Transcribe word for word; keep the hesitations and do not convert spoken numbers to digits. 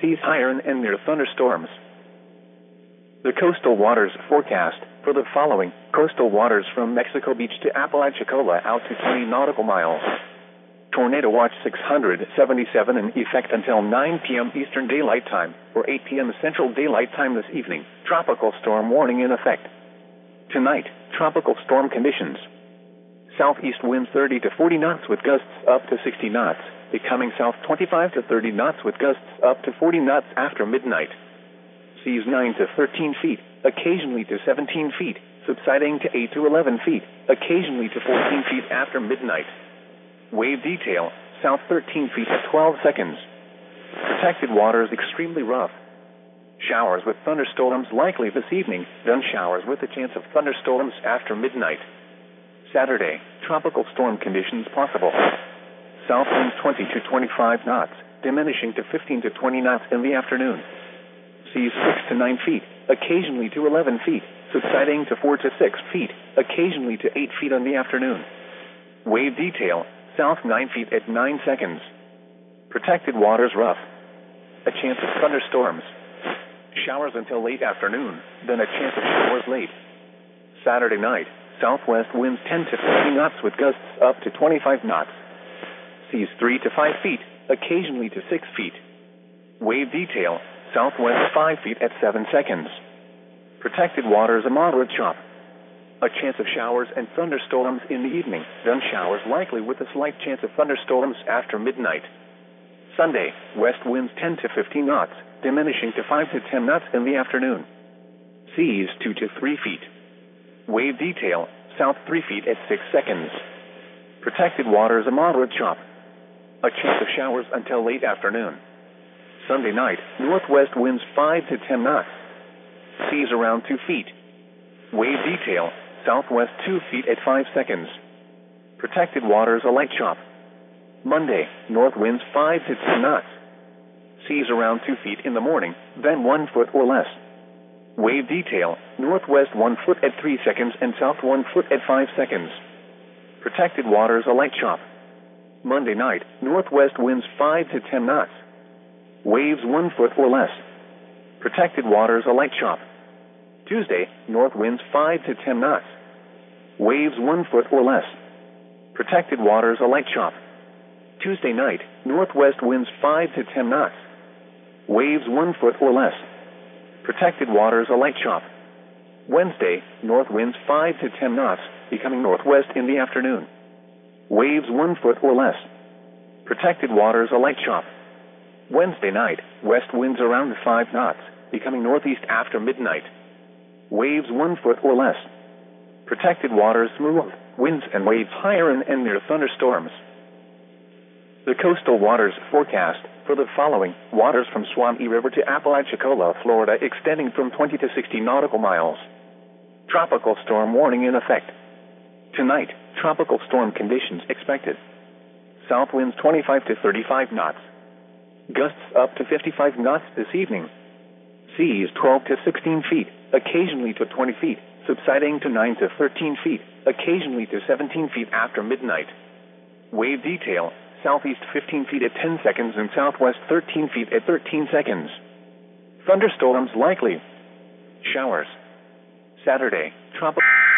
seas higher and, and near thunderstorms. The coastal waters forecast for the following: coastal waters from Mexico Beach to Apalachicola out to twenty nautical miles. Tornado watch six hundred seventy-seven in effect until nine p m Eastern Daylight Time or eight p m Central Daylight Time this evening. Tropical storm warning in effect. Tonight, tropical storm conditions. Southeast winds thirty to forty knots with gusts up to sixty knots, becoming south twenty-five to thirty knots with gusts up to forty knots after midnight. Seas nine to thirteen feet, occasionally to seventeen feet, subsiding to eight to eleven feet, occasionally to fourteen feet after midnight. Wave detail, south thirteen feet at twelve seconds. Protected waters extremely rough. Showers with thunderstorms likely this evening, then showers with a chance of thunderstorms after midnight. Saturday, tropical storm conditions possible. South winds twenty to twenty-five knots, diminishing to fifteen to twenty knots in the afternoon. Seas six to nine feet, occasionally to eleven feet, subsiding to four to six feet, occasionally to eight feet in the afternoon. Wave detail, south nine feet at nine seconds. Protected waters rough. A chance of thunderstorms. Showers until late afternoon, then a chance of showers late. Saturday night, southwest winds ten to fifteen knots with gusts up to twenty-five knots. Seas three to five feet, occasionally to six feet. Wave detail, southwest five feet at seven seconds. Protected waters a moderate chop. A chance of showers and thunderstorms in the evening, then showers likely with a slight chance of thunderstorms after midnight. Sunday, west winds ten to fifteen knots, diminishing to five to ten knots in the afternoon. Seas two to three feet. Wave detail, south three feet at six seconds. Protected waters a moderate chop. A chance of showers until late afternoon. Sunday night, northwest winds five to ten knots. Seas around two feet. Wave detail, southwest two feet at five seconds. Protected waters a light chop. Monday, north winds five to ten knots. Seas around two feet in the morning, then one foot or less. Wave detail, northwest one foot at three seconds and south one foot at five seconds. Protected waters a light chop. Monday night, northwest winds five to ten knots. Waves one foot or less. Protected waters a light chop. Tuesday, north winds five to ten knots. Waves one foot or less. Protected waters a light chop. Tuesday night, northwest winds five to ten knots. Waves one foot or less. Protected waters a light chop. Wednesday, north winds five to ten knots, becoming northwest in the afternoon. Waves one foot or less. Protected waters a light chop. Wednesday night, west winds around five knots, becoming northeast after midnight. Waves one foot or less. Protected waters smooth, winds and waves higher and, and near thunderstorms. The coastal waters forecast for the following: waters from Suwannee River to Apalachicola, Florida, extending from twenty to sixty nautical miles. Tropical storm warning in effect. Tonight, tropical storm conditions expected. South winds twenty-five to thirty-five knots. Gusts up to fifty-five knots this evening. Seas twelve to sixteen feet, occasionally to twenty feet, subsiding to nine to thirteen feet, occasionally to seventeen feet after midnight. Wave detail, southeast fifteen feet at ten seconds and southwest thirteen feet at thirteen seconds. Thunderstorms likely. Showers. Saturday, tropical